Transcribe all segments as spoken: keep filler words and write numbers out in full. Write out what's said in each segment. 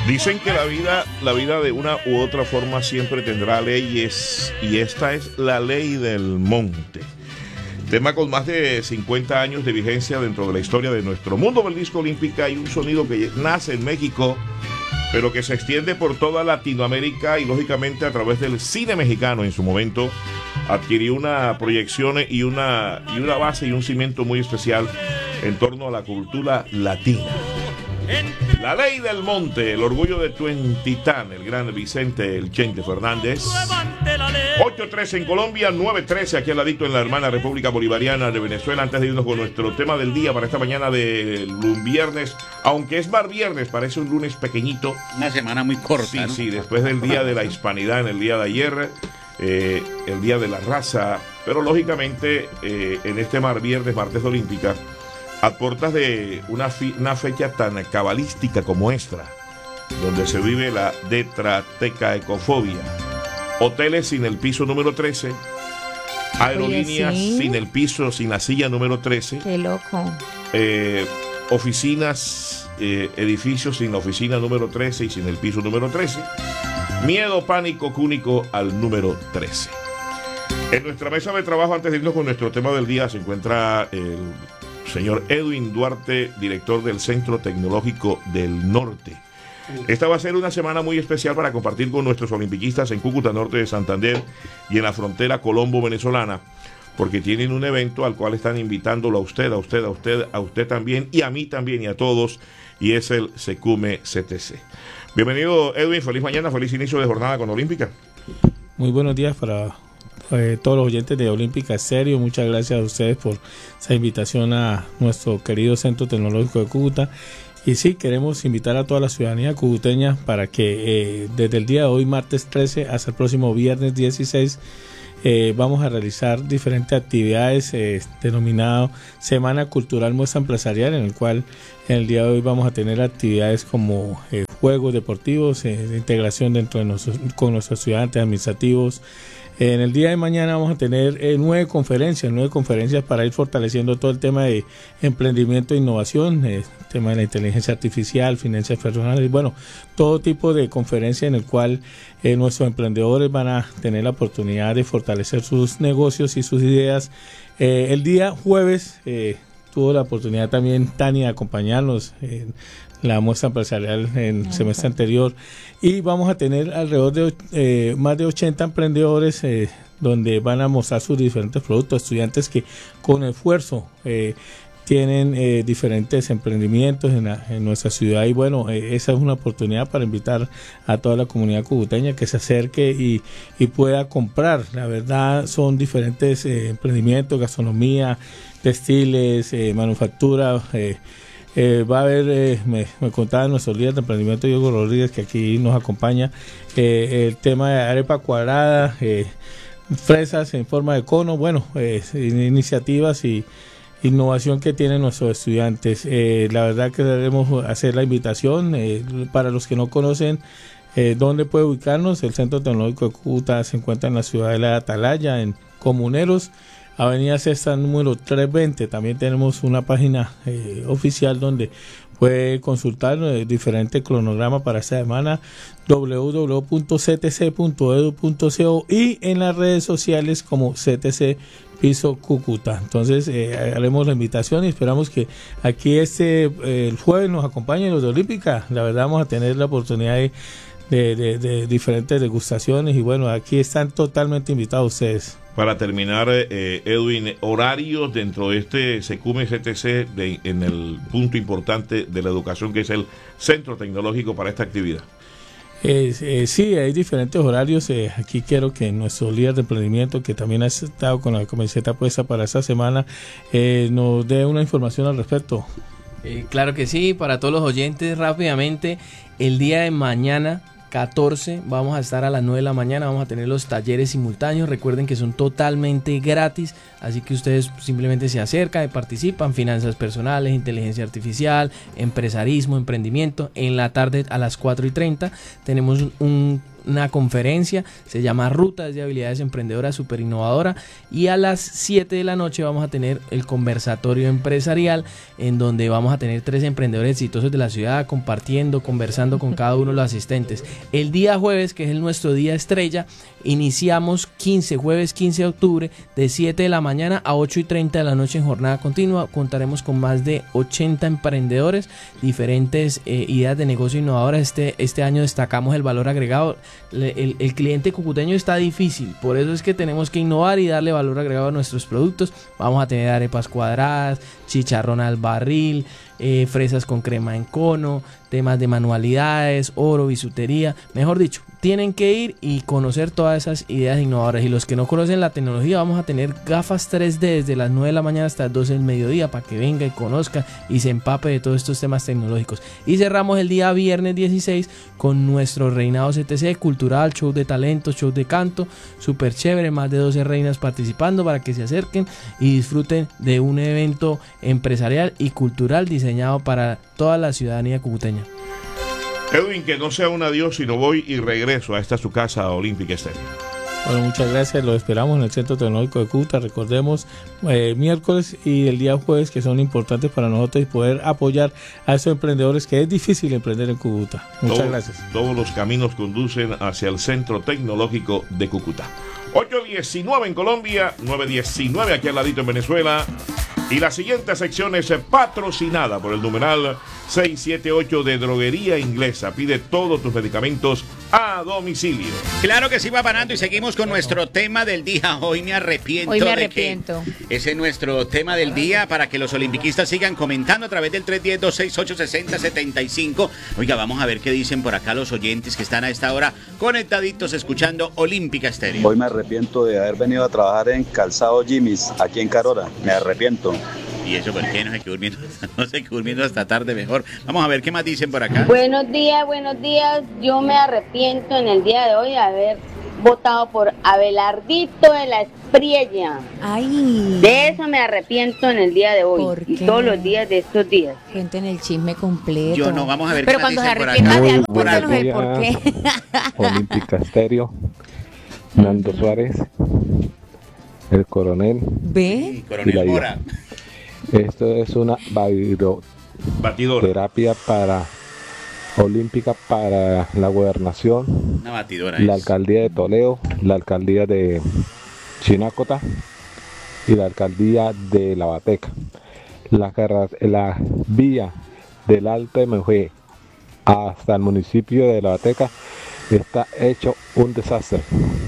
Dicen que la vida, la vida de una u otra forma siempre tendrá leyes, y esta es la ley del monte. Tema con más de cincuenta años de vigencia dentro de la historia de nuestro mundo del disco olímpica, y un sonido que nace en México, pero que se extiende por toda Latinoamérica y lógicamente a través del cine mexicano en su momento adquirió una proyección y una, y una base y un cimiento muy especial en torno a la cultura latina. La ley del monte, el orgullo de Tuentitán, el gran Vicente El Chente Fernández. ocho trece en Colombia, nueve trece aquí al ladito en la hermana República Bolivariana de Venezuela. Antes de irnos con nuestro tema del día para esta mañana de viernes, aunque es mar viernes, parece un lunes pequeñito. Una semana muy corta, Sí, ¿no? sí, después del día de la hispanidad en el día de ayer, eh, el día de la raza, pero lógicamente eh, en este mar viernes, martes de olímpica, a puertas de una, fi- una fecha tan cabalística como esta, donde se vive la detratecaecofobia, hoteles sin el piso número trece, aerolíneas Oye, ¿sí? sin el piso, sin la silla número trece, Qué loco. eh, oficinas, eh, edificios sin la oficina número trece y sin el piso número trece, miedo, pánico cúnico al número trece. En nuestra mesa de trabajo, antes de irnos con nuestro tema del día, se encuentra el señor Edwin Duarte, director del Centro Tecnológico del Norte. Esta va a ser una semana muy especial para compartir con nuestros olimpiquistas en Cúcuta Norte de Santander y en la frontera colombo-venezolana, porque tienen un evento al cual están invitándolo a usted, a usted, a usted, a usted también, y a mí también, y a todos, y es el Secume C T C. Bienvenido, Edwin, feliz mañana, feliz inicio de jornada con Olímpica. Muy buenos días para eh, todos los oyentes de Olímpica Estéreo. Muchas gracias a ustedes por esa invitación a nuestro querido Centro Tecnológico de Cúcuta. Y sí, queremos invitar a toda la ciudadanía cucuteña para que eh, desde el día de hoy, martes trece, hasta el próximo viernes dieciséis, eh, vamos a realizar diferentes actividades eh, denominado Semana Cultural Muestra Empresarial, en el cual en el día de hoy vamos a tener actividades como eh, juegos deportivos, eh, de integración dentro de nosotros, con nuestros estudiantes administrativos. En el día de mañana vamos a tener eh, nueve conferencias, nueve conferencias para ir fortaleciendo todo el tema de emprendimiento e innovación, eh, tema de la inteligencia artificial, finanzas personales, bueno, todo tipo de conferencias en el cual eh, nuestros emprendedores van a tener la oportunidad de fortalecer sus negocios y sus ideas. Eh, el día jueves eh, tuvo la oportunidad también Tania de acompañarnos en la muestra empresarial en el semestre anterior, y vamos a tener alrededor de eh, más de ochenta emprendedores eh, donde van a mostrar sus diferentes productos, estudiantes que con esfuerzo eh, tienen eh, diferentes emprendimientos en, la, en nuestra ciudad, y bueno, eh, esa es una oportunidad para invitar a toda la comunidad cucuteña que se acerque y, y pueda comprar. La verdad son diferentes eh, emprendimientos, gastronomía, textiles, eh, manufactura. eh, Eh, va a haber, eh, me, me contaba nuestro líder de emprendimiento, Diego Rodríguez, que aquí nos acompaña, eh, el tema de arepa cuadrada, eh, fresas en forma de cono, bueno, eh, iniciativas y innovación que tienen nuestros estudiantes. Eh, la verdad que debemos hacer la invitación, eh, para los que no conocen eh, dónde puede ubicarnos. El Centro Tecnológico de Cúcuta se encuentra en la ciudad de la Atalaya, en Comuneros, Avenida Sexta número trescientos veinte. También tenemos una página eh, oficial donde puede consultar eh, diferentes cronogramas para esta semana, doble u doble u doble u punto c t c punto e d u punto co, y en las redes sociales como C T C Piso Cúcuta. Entonces eh, haremos la invitación y esperamos que aquí este eh, el jueves nos acompañen los de Olímpica. La verdad vamos a tener la oportunidad de, de, de, de diferentes degustaciones, y bueno, aquí están totalmente invitados ustedes. Para terminar, eh, Edwin, horarios dentro de este Secume C T C de, en el punto importante de la educación, que es el Centro Tecnológico, para esta actividad. Eh, eh, sí, hay diferentes horarios. Eh, aquí quiero que nuestro líder de emprendimiento, que también ha estado con la camiseta puesta para esta semana, eh, nos dé una información al respecto. Eh, claro que sí, para todos los oyentes, rápidamente, el día de mañana catorce vamos a estar a las nueve de la mañana, vamos a tener los talleres simultáneos. Recuerden que son totalmente gratis, así que ustedes simplemente se acercan y participan. Finanzas personales, inteligencia artificial, empresarismo, emprendimiento. En la tarde a las cuatro y treinta tenemos un una conferencia, se llama Rutas de Habilidades Emprendedoras Super Innovadora, y a las siete de la noche vamos a tener el conversatorio empresarial, en donde vamos a tener tres emprendedores exitosos de la ciudad compartiendo, conversando con cada uno de los asistentes. El día jueves, que es el nuestro día estrella, iniciamos quince, jueves quince de octubre, de siete de la mañana a ocho y treinta de la noche en jornada continua. Contaremos con más de ochenta emprendedores, diferentes eh, ideas de negocio innovadoras. Este, este año destacamos el valor agregado. Le, el, el cliente cucuteño está difícil, por eso es que tenemos que innovar y darle valor agregado a nuestros productos. Vamos a tener arepas cuadradas, chicharrón al barril, eh, fresas con crema en cono, temas de manualidades, oro, bisutería, mejor dicho, tienen que ir y conocer todas esas ideas innovadoras. Y los que no conocen la tecnología, vamos a tener gafas tres D desde las nueve de la mañana hasta las doce del mediodía para que venga y conozca y se empape de todos estos temas tecnológicos. Y cerramos el día viernes dieciséis con nuestro Reinado C T C cultural, show de talentos, show de canto, súper chévere, más de doce reinas participando para que se acerquen y disfruten de un evento empresarial y cultural diseñado para toda la ciudadanía cucuteña. Edwin, que no sea un adiós, sino voy y regreso a esta su casa Olímpica Estéreo. Bueno, muchas gracias, lo esperamos en el Centro Tecnológico de Cúcuta. Recordemos, eh, miércoles y el día jueves, que son importantes para nosotros y poder apoyar a esos emprendedores, que es difícil emprender en Cúcuta. Muchas Todo, gracias. Todos los caminos conducen hacia el Centro Tecnológico de Cúcuta. ocho diecinueve en Colombia, nueve diecinueve aquí al ladito en Venezuela. Y la siguiente sección es patrocinada por el numeral seiscientos setenta y ocho de Droguería Inglesa. Pide todos tus medicamentos a domicilio. Claro que sí, va parando, y seguimos con nuestro tema del día. Hoy me arrepiento. Hoy me de arrepiento. que ese es nuestro tema del día, para que los olimpiquistas sigan comentando a través del tres uno cero, dos seis ocho, seis cero siete cinco. Oiga, vamos a ver qué dicen por acá los oyentes que están a esta hora conectaditos escuchando Olímpica Estéreo. Hoy me arrepiento de haber venido a trabajar en Calzado Jimmy's, aquí en Carora. Me arrepiento. Y eso, ¿por qué? No sé qué durmiendo, no sé qué durmiendo hasta tarde mejor. Vamos a ver qué más dicen por acá. Buenos días, buenos días. Yo me arrepiento en el día de hoy de haber votado por Abelardito de la Espriella. Ay. De eso me arrepiento en el día de hoy. ¿Por Y qué? todos los días de estos días. Cuenten el chisme completo. Yo no, vamos a ver Pero qué más cuando se dicen por arrepientan acá. de algo, Por cuéntanos algo. el por qué. Olímpica Estéreo, Nando Suárez, el coronel. ¿Ve? Coronel Mora. Esto es una Batidora. terapia para olímpica para la gobernación, Una batidora. la es. alcaldía de Toledo, la alcaldía de Chinácota y la alcaldía de La Bateca. La, carra- la vía del Alto M G hasta el municipio de La Bateca está hecho un desastre.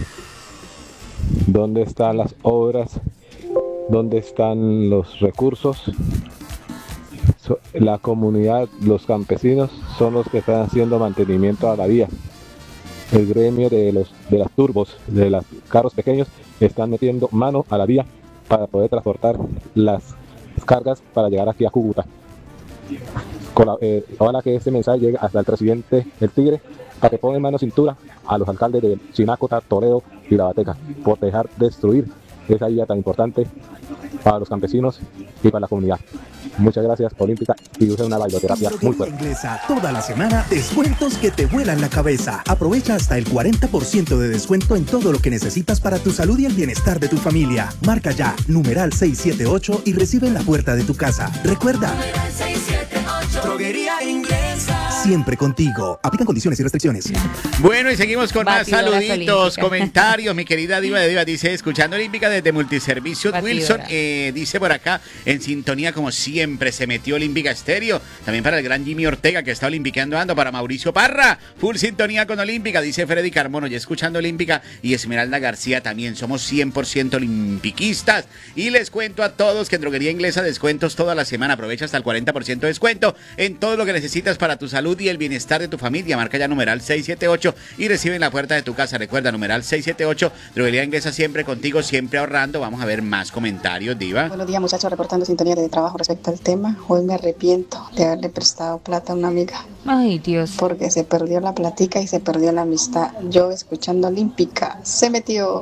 ¿Dónde están las obras? ¿Dónde están los recursos? So- la comunidad, los campesinos son los que están haciendo mantenimiento a la vía. El gremio de los de las turbos, de los carros pequeños, están metiendo mano a la vía para poder transportar las cargas para llegar aquí a Cúcuta. Con la- eh, ojalá que este mensaje llegue hasta el presidente El Tigre, para que pongan mano cintura a los alcaldes de Chinácota, Toledo y La Bateca por dejar destruir esa vía tan importante para los campesinos y para la comunidad. Muchas gracias, Olímpica, y usen una bailoterapia muy Droguería fuerte. Inglesa, toda la semana, descuentos que te vuelan la cabeza. Aprovecha hasta el cuarenta por ciento de descuento en todo lo que necesitas para tu salud y el bienestar de tu familia. Marca ya, numeral seiscientos setenta y ocho y recibe en la puerta de tu casa. Recuerda, Droguería Inglesa, siempre contigo. Aplican condiciones y restricciones. Bueno, y seguimos con más Batidoras saluditos, olímpicas. comentarios. Mi querida Diva de Diva dice, escuchando Olímpica desde Multiservicios Batidoras. Wilson, eh, dice por acá, en sintonía como siempre, se metió Olímpica Estéreo. También para el gran Jimmy Ortega, que está olimpiqueando ando, para Mauricio Parra, full sintonía con Olímpica, dice Freddy Carmono, ya escuchando Olímpica, y Esmeralda García también, somos cien por ciento olimpiquistas. Y les cuento a todos que en Droguería Inglesa descuentos toda la semana, aprovecha hasta el cuarenta por ciento de descuento en todo lo que necesitas para tu salud y el bienestar de tu familia. Marca ya numeral seiscientos setenta y ocho y recibe en la puerta de tu casa. Recuerda, numeral seiscientos setenta y ocho, Droguería Inglesa, siempre contigo, siempre ahorrando. Vamos a ver más comentarios, Diva. Buenos días, muchachos, reportando sintonía de trabajo respecto al tema. Hoy me arrepiento de haberle prestado plata a una amiga Ay, Dios. porque se perdió la platica y se perdió la amistad. Yo escuchando Olímpica se metió.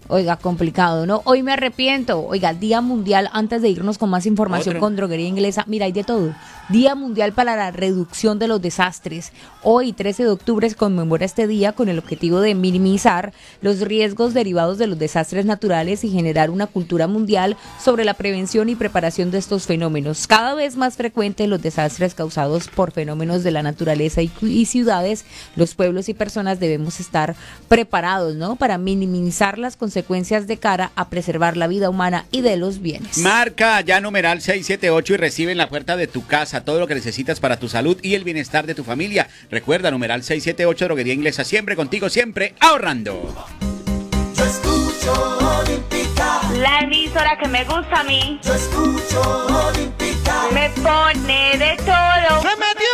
Oiga, complicado, ¿no? Hoy me arrepiento. Oiga, Día Mundial, antes de irnos con más información Otro. con Droguería Inglesa, mira, hay de todo. Día Mundial para la Reducción de los Desastres. Hoy, trece de octubre, se conmemora este día con el objetivo de minimizar los riesgos derivados de los desastres naturales y generar una cultura mundial sobre la prevención y preparación de estos fenómenos. Cada vez más frecuentes los desastres causados por fenómenos de la naturaleza y, y ciudades, los pueblos y personas debemos estar preparados, ¿no? Para minimizar las consecuencias de cara a preservar la vida humana y de los bienes. Marca ya numeral seis siete ocho y recibe en la puerta de tu casa todo lo que necesitas para tu salud y el bienestar de tu familia. Recuerda, numeral seis siete ocho, Droguería Inglesa, siempre contigo, siempre ahorrando. Yo escucho Olímpica, la emisora que me gusta a mí. Yo escucho Olímpica, me pone de todo. ¡Se metió!